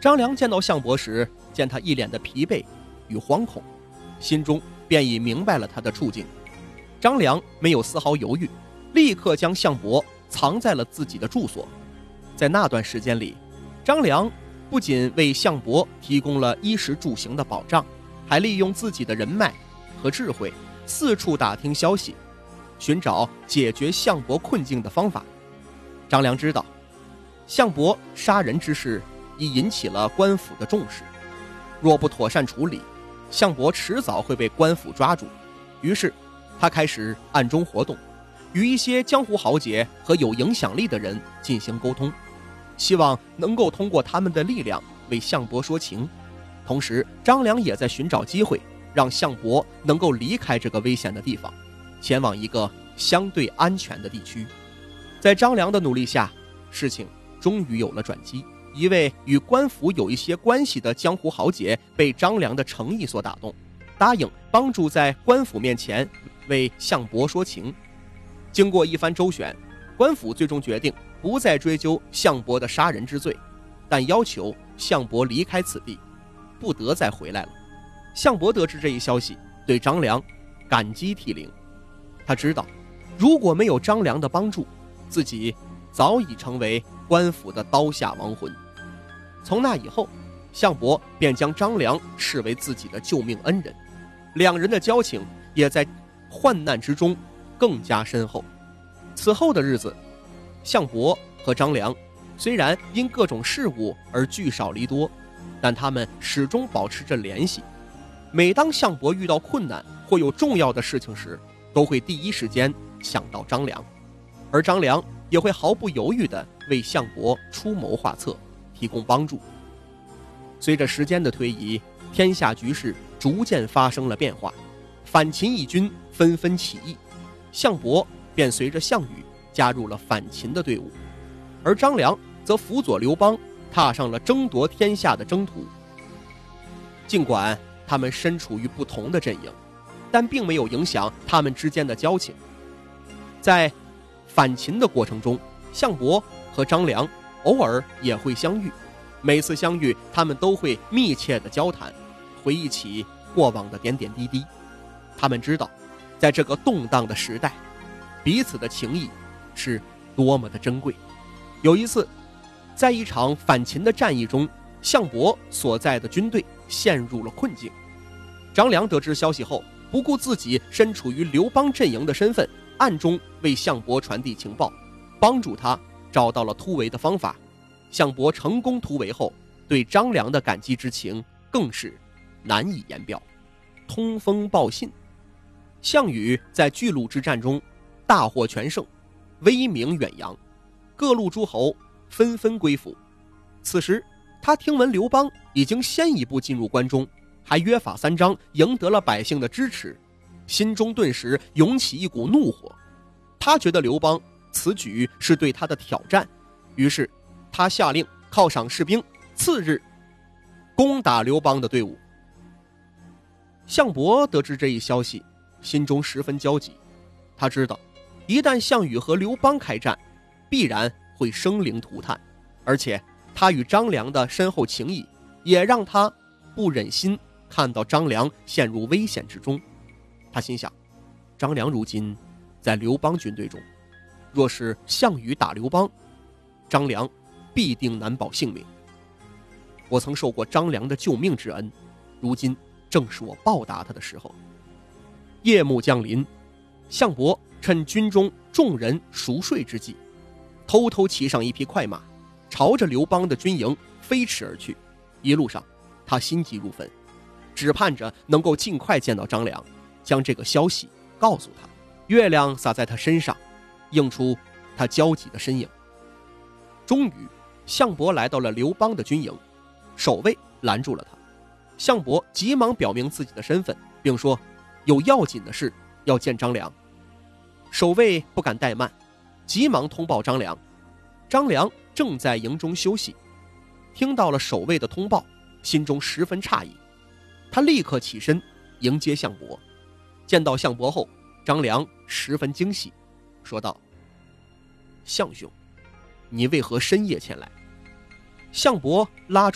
张良见到项伯时，见他一脸的疲惫与惶恐，心中便已明白了他的处境。张良没有丝毫犹豫，立刻将项伯藏在了自己的住所。在那段时间里，张良不仅为项伯提供了衣食住行的保障，还利用自己的人脉和智慧，四处打听消息，寻找解决项伯困境的方法。张良知道，项伯杀人之事已引起了官府的重视，若不妥善处理，项伯迟早会被官府抓住。于是他开始暗中活动，与一些江湖豪杰和有影响力的人进行沟通，希望能够通过他们的力量为项伯说情。同时张良也在寻找机会，让项伯能够离开这个危险的地方，前往一个相对安全的地区。在张良的努力下，事情终于有了转机。一位与官府有一些关系的江湖豪杰被张良的诚意所打动，答应帮助在官府面前为项伯说情。经过一番周旋，官府最终决定不再追究项伯的杀人之罪，但要求项伯离开此地，不得再回来了。项伯得知这一消息，对张良感激涕零。他知道，如果没有张良的帮助，自己早已成为官府的刀下亡魂。从那以后，项伯便将张良视为自己的救命恩人，两人的交情也在患难之中更加深厚。此后的日子，项伯和张良虽然因各种事务而聚少离多，但他们始终保持着联系。每当项伯遇到困难或有重要的事情时，都会第一时间想到张良，而张良也会毫不犹豫地为项伯出谋划策，提供帮助。随着时间的推移，天下局势逐渐发生了变化，反秦义军纷纷起义，项伯便随着项羽加入了反秦的队伍，而张良则辅佐刘邦踏上了争夺天下的征途。尽管他们身处于不同的阵营，但并没有影响他们之间的交情。在反秦的过程中，项伯和张良偶尔也会相遇，每次相遇他们都会密切的交谈，回忆起过往的点点滴滴。他们知道，在这个动荡的时代，彼此的情谊是多么的珍贵。有一次，在一场反秦的战役中，项伯所在的军队陷入了困境。张良得知消息后，不顾自己身处于刘邦阵营的身份，暗中为项伯传递情报，帮助他找到了突围的方法。项伯成功突围后，对张良的感激之情更是难以言表。通风报信，项羽在巨鹿之战中大获全胜，威名远扬，各路诸侯纷纷归附。此时他听闻刘邦已经先一步进入关中，还约法三章，赢得了百姓的支持，心中顿时涌起一股怒火。他觉得刘邦此举是对他的挑战，于是他下令犒赏士兵，次日攻打刘邦的队伍。项伯得知这一消息，心中十分焦急。他知道，一旦项羽和刘邦开战，必然会生灵涂炭，而且他与张良的深厚情谊也让他不忍心看到张良陷入危险之中。他心想，张良如今在刘邦军队中，若是项羽打刘邦，张良必定难保性命。我曾受过张良的救命之恩，如今正是我报答他的时候。夜幕降临，项伯趁军中众人熟睡之际，偷偷骑上一匹快马，朝着刘邦的军营飞驰而去。一路上他心急如焚，只盼着能够尽快见到张良，将这个消息告诉他。月亮洒在他身上，映出他焦急的身影。终于项伯来到了刘邦的军营，守卫拦住了他。项伯急忙表明自己的身份，并说有要紧的事要见张良。守卫不敢怠慢，急忙通报张良。张良正在营中休息，听到了守卫的通报，心中十分诧异。他立刻起身迎接项伯。见到项伯后，张良十分惊喜，说道：项兄，你为何深夜前来？项伯拉住